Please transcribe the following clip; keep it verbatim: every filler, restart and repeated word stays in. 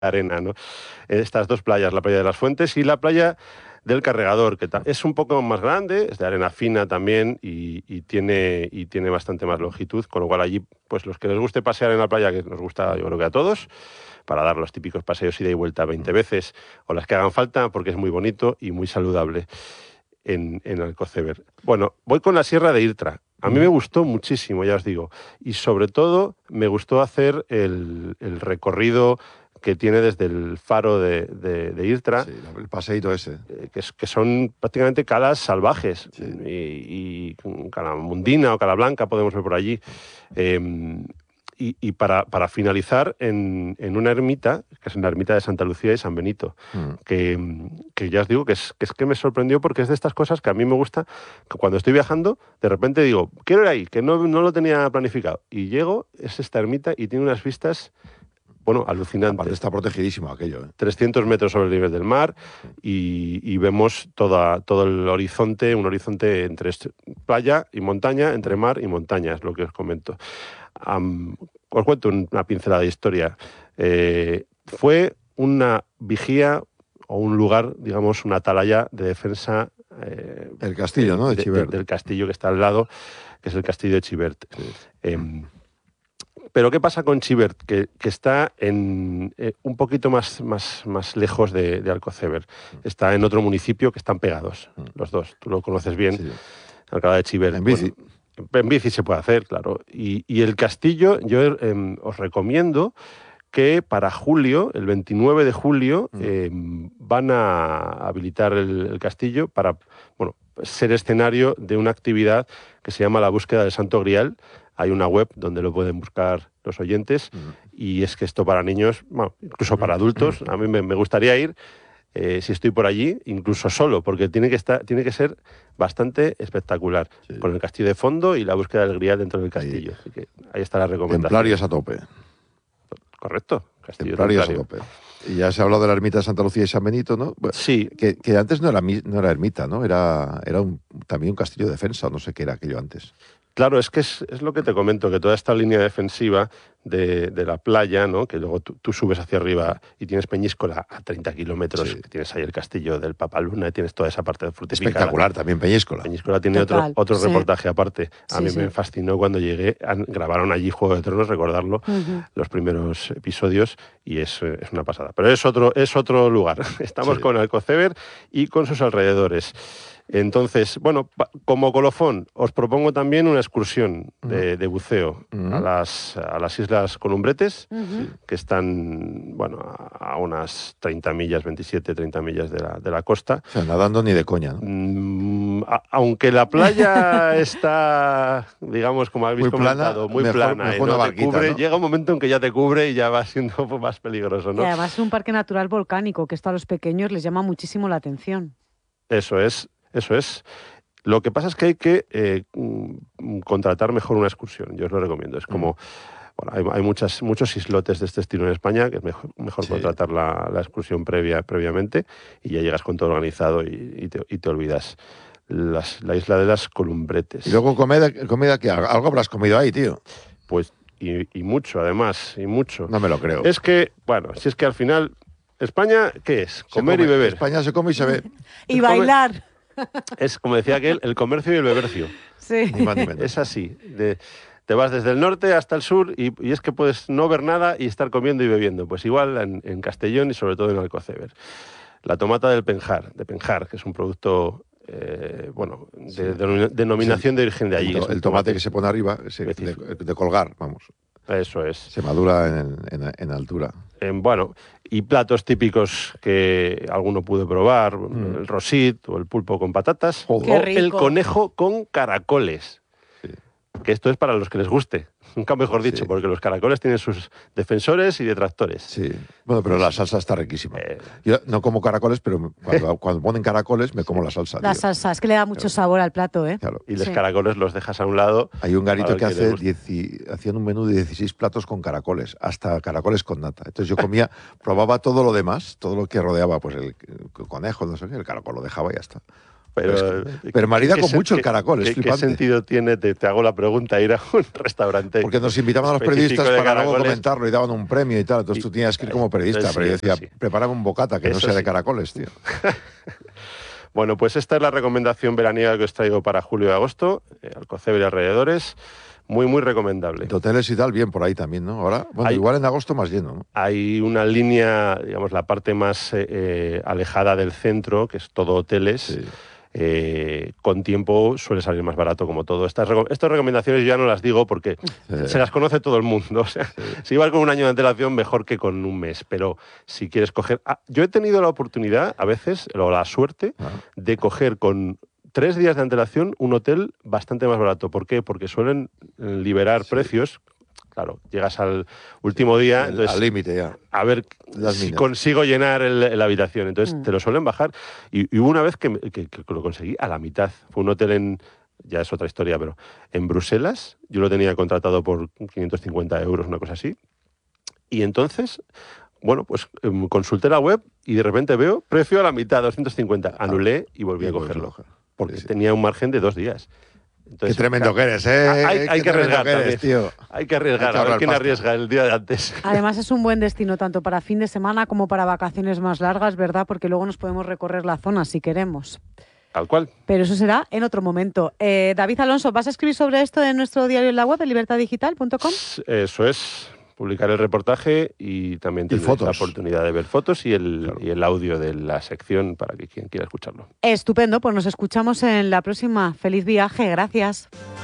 arena, ¿no? Estas dos playas, la playa de las Fuentes y la playa del Carregador, que es un poco más grande, es de arena fina también y, y, tiene, y tiene bastante más longitud, con lo cual allí, pues los que les guste pasear en la playa, que nos gusta yo creo que a todos, para dar los típicos paseos ida y vuelta veinte veces, o las que hagan falta, porque es muy bonito y muy saludable en, en Alcoceber. Bueno, voy con la Sierra de Irtra. A mí me gustó muchísimo, ya os digo, y sobre todo me gustó hacer el, el recorrido que tiene desde el faro de, de, de Irtra. Sí, el paseíto ese. Eh, que, es, que son prácticamente calas salvajes. Sí. Y, y cala mundina o cala blanca podemos ver por allí. Eh, y y para, para finalizar en, en una ermita, que es la ermita de Santa Lucía y San Benito, mm. que, que ya os digo que es, que es que me sorprendió porque es de estas cosas que a mí me gusta, que cuando estoy viajando, de repente digo, quiero ir ahí, que no, no lo tenía planificado. Y llego, es esta ermita y tiene unas vistas... Bueno, alucinante. Aparte está protegidísimo aquello. ¿eh? trescientos metros sobre el nivel del mar y, y vemos toda, todo el horizonte, un horizonte entre playa y montaña, entre mar y montaña, es lo que os comento. Um, os cuento una pincelada de historia. Eh, fue una vigía o un lugar, digamos, una atalaya de defensa... Eh, el castillo, ¿no? De, de Chivert. De, del castillo que está al lado, que es el castillo de Chivert. Sí. Eh, Pero ¿qué pasa con Chivert? Que, que está en, eh, un poquito más, más, más lejos de, de Alcoceber. Está en otro municipio que están pegados, los dos. Tú lo conoces bien, sí. Alcalá de Chivert. En bici. Bueno, en bici se puede hacer, claro. Y, y el castillo, yo eh, os recomiendo que para julio, el veintinueve de julio, eh, van a habilitar el, el castillo para, bueno, ser escenario de una actividad que se llama la búsqueda del Santo Grial. Hay una web donde lo pueden buscar los oyentes uh-huh. y es que esto para niños, bueno, incluso para adultos, a mí me, me gustaría ir, eh, si estoy por allí, incluso solo, porque tiene que, estar, tiene que ser bastante espectacular, sí. con el castillo de fondo y la búsqueda del grial dentro del castillo. Ahí, Así que ahí está la recomendación. Templarios a tope. Correcto. Castillo Templarios a tope. Y ya se ha hablado de la ermita de Santa Lucía y San Benito, ¿no? Sí. Que, que antes no era, no era ermita, ¿no? Era, era un, también un castillo de defensa, no sé qué era aquello antes. Claro, es que es, es lo que te comento, que toda esta línea defensiva de, de la playa, ¿no? Que luego tú, tú subes hacia arriba y tienes Peñíscola a treinta kilómetros, sí. que tienes ahí el castillo del Papaluna y tienes toda esa parte de frutícola. Espectacular también Peñíscola. Peñíscola tiene Total, otro, otro sí. reportaje aparte. A sí, mí sí. me fascinó cuando llegué, grabaron allí Juego de Tronos, recordarlo, uh-huh. los primeros episodios, y es, es una pasada. Pero es otro, es otro lugar. Estamos sí. con Alcoceber y con sus alrededores. Entonces, bueno, como colofón, os propongo también una excursión de, de buceo uh-huh. a, las, a las Islas Columbretes, uh-huh. que están, bueno, a unas treinta millas, veintisiete, treinta millas de la, de la costa. O sea, nadando ni de coña, ¿no? Mm, a, aunque la playa está, digamos, como habéis muy comentado, plana, muy mejor, plana, mejor ¿no? una barquita, te cubre, ¿no? Llega un momento en que ya te cubre y ya va siendo un poco más peligroso, ¿no? Y además es un parque natural volcánico, que esto a los pequeños les llama muchísimo la atención. Eso es. Eso es. Lo que pasa es que hay que eh, contratar mejor una excursión. Yo os lo recomiendo. Es como, bueno, hay, hay muchas, muchos islotes de este estilo en España, que es mejor, mejor sí. contratar la, la excursión previa, previamente y ya llegas con todo organizado y, y, te, y te olvidas. Las, la isla de las Columbretes. Y luego comida, comida que algo habrás comido ahí, tío. Pues, y, y mucho, además, y mucho. No me lo creo. Es que, bueno, si es que al final, España, ¿qué es? Comer come, y beber. España se come y se ve. Y bailar. Es, como decía aquel, el comercio y el bebercio. Sí. Ni más ni menos. Es así. De, te vas desde el norte hasta el sur y, y es que puedes no ver nada y estar comiendo y bebiendo. Pues igual en, en Castellón y sobre todo en Alcoceber. La tomata del Penjar, de Penjar, que es un producto, eh, bueno, de, sí. de denominación sí. de origen de allí. El, to, el tomate, tomate que se pone arriba, ese, de, de colgar, vamos. Eso es. Se madura en, en, en altura. Eh, bueno, y platos típicos que alguno pude probar, mm. el rosit o el pulpo con patatas, oh, o el conejo con caracoles. Sí. Que esto es para los que les guste. Nunca mejor dicho, sí. porque los caracoles tienen sus defensores y detractores. Sí, bueno, pero la salsa está riquísima. Eh... Yo no como caracoles, pero cuando, cuando ponen caracoles me como la salsa. La tío. salsa, es que le da mucho claro. sabor al plato, ¿eh? Claro. Y los sí. caracoles los dejas a un lado. Hay un garito que hace dieci, hacían un menú de dieciséis platos con caracoles, hasta caracoles con nata. Entonces yo comía, probaba todo lo demás, todo lo que rodeaba, pues el, el conejo, no sé qué, el caracol lo dejaba y ya está. Pero, pero, es que, pero marida con mucho el caracol, es ¿qué, flipante. ¿Qué sentido tiene, te, te hago la pregunta, ir a un restaurante? Porque nos invitaban a los periodistas para luego comentarlo y daban un premio y tal, entonces tú tenías que ir como periodista, sí, pero yo decía, sí. prepárame un bocata que eso no sea sí. de caracoles, tío. Bueno, pues esta es la recomendación veraniega que os traigo para julio y agosto, eh, Alcocebre y alrededores, muy, muy recomendable. De hoteles y tal, bien por ahí también, ¿no? Ahora, bueno, hay, igual en agosto más lleno, ¿no? Hay una línea, digamos, la parte más eh, eh, alejada del centro, que es todo hoteles, sí. Eh, con tiempo suele salir más barato como todo. Estas, estas recomendaciones yo ya no las digo porque sí. se las conoce todo el mundo. O sea, sí. si vas con un año de antelación, mejor que con un mes. Pero si quieres coger... Ah, yo he tenido la oportunidad, a veces, o la suerte, ah. de coger con tres días de antelación un hotel bastante más barato. ¿Por qué? Porque suelen liberar sí. precios. Claro, llegas al último día, el, entonces, al límite ya. A ver Las si minas. consigo llenar el, la habitación. Entonces mm. te lo suelen bajar. Y, y hubo una vez que, que, que lo conseguí a la mitad. Fue un hotel en, ya es otra historia, pero en Bruselas. Yo lo tenía contratado por quinientos cincuenta euros, una cosa así. Y entonces, bueno, pues um, consulté la web y de repente veo precio a la mitad, doscientos cincuenta. Anulé y volví y a cogerlo. Porque sí, sí. tenía un margen de dos días. Entonces, qué tremendo claro, que eres, ¿eh? Hay, hay qué que arriesgar que eres, tío. Hay que arriesgar, a ver quién arriesga el día de antes. Además es un buen destino tanto para fin de semana como para vacaciones más largas, ¿verdad? Porque luego nos podemos recorrer la zona si queremos. Tal cual. Pero eso será en otro momento. Eh, David Alonso, ¿vas a escribir sobre esto en nuestro diario en la web, en libertad digital punto com? Eso es. Publicar el reportaje y también tener la oportunidad de ver fotos y el, claro. y el audio de la sección para que quien quiera escucharlo. Estupendo, pues nos escuchamos en la próxima. Feliz viaje, gracias.